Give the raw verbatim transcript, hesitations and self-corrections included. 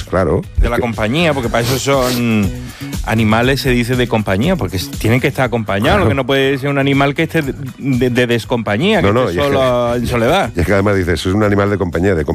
claro. De la compañía, porque para eso son animales, se dice de compañía, porque tienen que estar acompañados, claro. Lo que no puede ser un animal que esté de, de, de descompañía, que no, no, esté solo que, en soledad. Y es que además dices, es un animal de compañía, de compañía